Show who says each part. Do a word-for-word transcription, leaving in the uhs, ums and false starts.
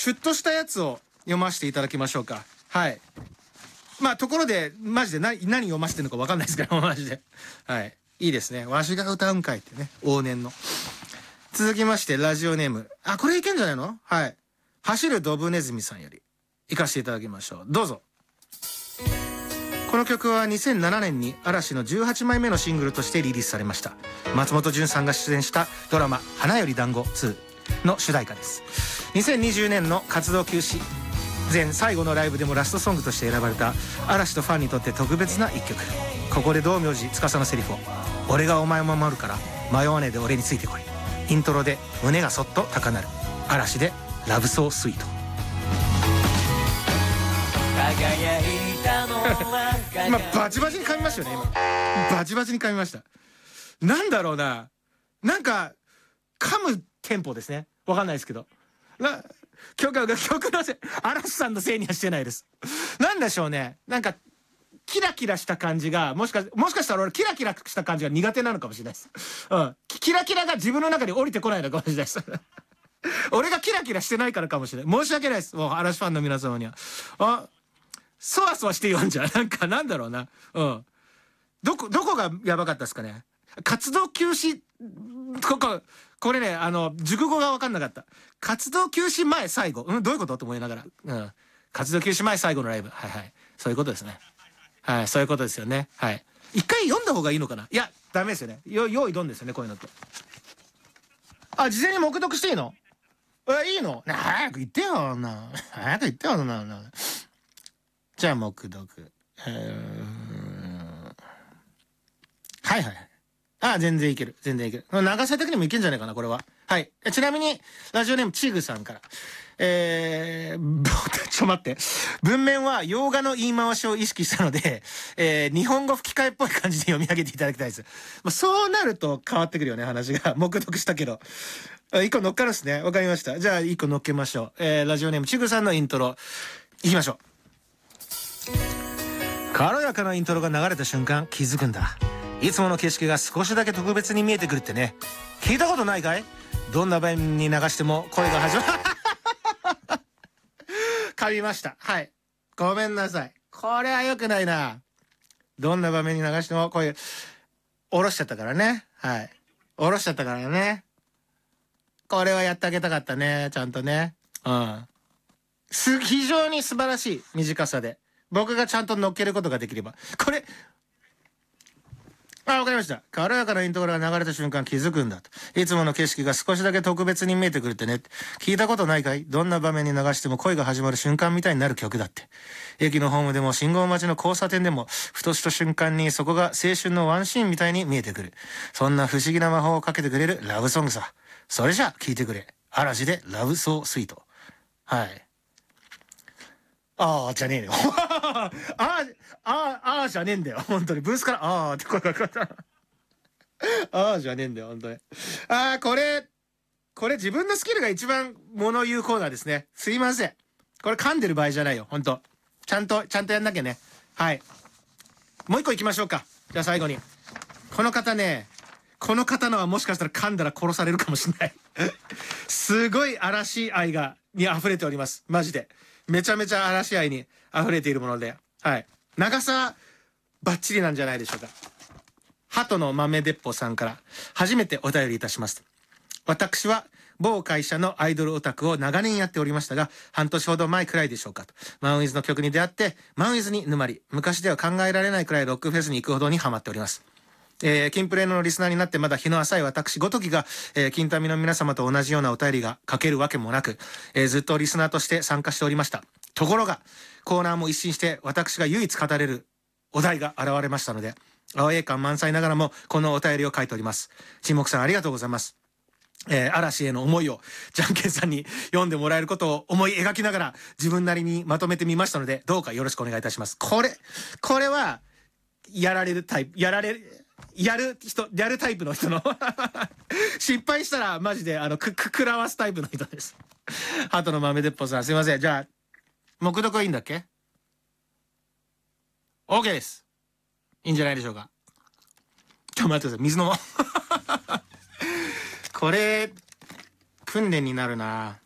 Speaker 1: シュッとしたやつを読ませていただきましょうか。はい。まあところでマジで何何読ませてるのか分かんないですけどマジで。はい。いいですね。わしが歌うんかいってね、往年の。続きましてラジオネーム、あ、これいけんじゃないの？はい。走るドブネズミさんより行かせていただきましょう。どうぞ。この曲はにせんななねんに嵐のじゅうはちまいめのシングルとしてリリースされました。松本潤さんが出演したドラマ「花より団子ツー」の主題歌です。にせんにじゅうねんの活動休止前最後のライブでもラストソングとして選ばれた嵐とファンにとって特別な一曲。ここで道明寺司のセリフを「俺がお前を守るから迷わねえで俺についてこい」。イントロで胸がそっと高鳴る嵐でラブソースイート。輝いたのは今バチバチに噛みましたよね。今バチバチに噛みました。なんだろうな、なんか噛むテンポですね。わかんないですけどな、曲が曲のせい、嵐さんのせいにはしてないです。なんでしょうね、なんかキラキラした感じが、もしかもしかしたら俺キラキラした感じが苦手なのかもしれないです。うん、キラキラが自分の中に降りてこないのかもしれないです俺がキラキラしてないからかもしれない。申し訳ないです、もう嵐ファンの皆様には。あ、そわそわして読んじゃう。なんかなんだろうな、うん、どこどこがやばかったですかね。活動休止、こここれね、あの熟語が分かんなかった。活動休止前最後、うん、どういうことと思いながら、うん、活動休止前最後のライブ、はいはい、そういうことですね。はい、そういうことですよね。はい。一回読んだ方がいいのかな。いやダメですよね。よ用意どんですよね、こういうのって。あ、事前に黙読していいの？え、いいの？早く言ってよな。早く言ってよな。じゃあ黙読。えー、はいはい。あ、全然いける。全然いける。長さ的にもいけんじゃないかな、これは。はい。ちなみに、ラジオネームチグさんから。えー、ちょっと待って。文面は洋画の言い回しを意識したので、えー、日本語吹き替えっぽい感じで読み上げていただきたいです。まあ、そうなると変わってくるよね、話が。黙読したけど。一個乗っかるっすね。わかりました。じゃあ一個乗っけましょう。えー、ラジオネームチグさんのイントロ、いきましょう。軽やかなイントロが流れた瞬間、気づくんだ。いつもの景色が少しだけ特別に見えてくるってね。聞いたことないかい？どんな場面に流しても声が始まる。噛みました。はい。ごめんなさい。これは良くないな。どんな場面に流しても声、下ろしちゃったからね。はい。下ろしちゃったからね。これはやってあげたかったね。ちゃんとね。うん。す、非常に素晴らしい短さで。僕がちゃんと乗っけることができれば。これ、あ、わかりました。軽やかなイントロが流れた瞬間気づくんだと。いつもの景色が少しだけ特別に見えてくるってね。聞いたことないかい？どんな場面に流しても恋が始まる瞬間みたいになる曲だって。駅のホームでも信号待ちの交差点でも、ふとした瞬間にそこが青春のワンシーンみたいに見えてくる。そんな不思議な魔法をかけてくれるラブソングさ。それじゃあ聴いてくれ。嵐でラブソースイート。はい。あーじゃねえよ。あー、あー、あーじゃねえんだよ。本当に。ブースから、あーって声がかかった。あーじゃねえんだよ、本当に。あー、これ、これ自分のスキルが一番物言うコーナーですね。すいません。これ噛んでる場合じゃないよ、本当。ちゃんと、ちゃんとやんなきゃね。はい。もう一個行きましょうか。じゃあ最後に。この方ね、この方のはもしかしたら噛んだら殺されるかもしれない。すごい嵐愛が、に溢れております。マジで。めちゃめちゃ嵐愛に溢れているもので。はい。長さ、バッチリなんじゃないでしょうか。鳩の豆鉄砲さんから初めてお便りいたします。私は某会社のアイドルオタクを長年やっておりましたが、半年ほど前くらいでしょうかと。マンウィズの曲に出会って、マンウィズに沼り、昔では考えられないくらいロックフェスに行くほどにハマっております。えー、キンプレのリスナーになってまだ日の浅い私ごときが、えー、キンタミの皆様と同じようなお便りが書けるわけもなく、えー、ずっとリスナーとして参加しておりました。ところが、コーナーも一新して私が唯一語れるお題が現れましたので、アウェー感満載ながらもこのお便りを書いております。沈黙さんありがとうございます。えー、嵐への思いをじゃんけんさんに読んでもらえることを思い描きながら自分なりにまとめてみましたので、どうかよろしくお願いいたします。これ、これは、やられるタイプ、やられる、やる人、やるタイプの人の失敗したらマジであのくくくらわすタイプの人です。鳩の豆鉄砲さんすいません。じゃあ黙読いいんだっけ？ OK です。いいんじゃないでしょうか。ちょっと待ってください、水飲もう。これ訓練になるな。